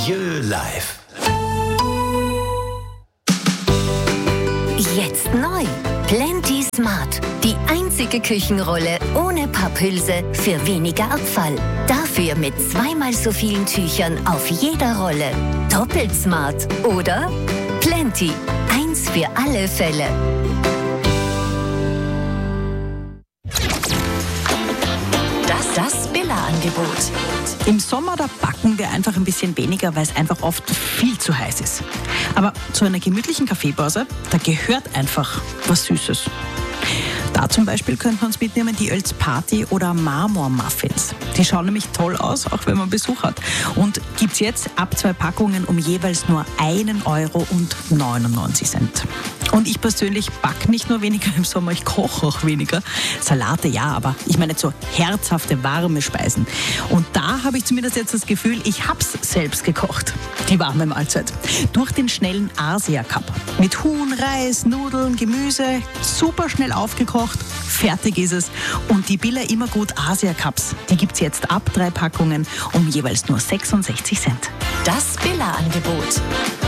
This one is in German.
Milieu Live. Jetzt neu. Plenty Smart. Die einzige Küchenrolle ohne Papphülse für weniger Abfall. Dafür mit zweimal so vielen Tüchern auf jeder Rolle. Doppelt smart, oder? Plenty. Eins für alle Fälle. Das Billa-Angebot. Im Sommer, da backen wir einfach ein bisschen weniger, weil es einfach oft viel zu heiß ist. Aber zu einer gemütlichen Kaffeepause, da gehört einfach was Süßes. Da zum Beispiel könnten wir uns mitnehmen die Oelz Party oder Marmor-Muffins. Die schauen nämlich toll aus, auch wenn man Besuch hat. Und gibt's jetzt ab 2 Packungen um jeweils nur 1,99 €. Und ich persönlich backe nicht nur weniger im Sommer, ich koche auch weniger. Salate ja, aber ich meine so herzhafte, warme Speisen. Und da habe ich zumindest jetzt das Gefühl, ich hab's selbst gekocht. Die warme Mahlzeit. Durch den schnellen Asia Cup. Mit Huhn, Reis, Nudeln, Gemüse, super schnell aufgekocht. Fertig ist es. Und die Billa Immergut Asia Cups, die gibt's jetzt ab 3 Packungen um jeweils nur 66 Cent. Das Billa-Angebot.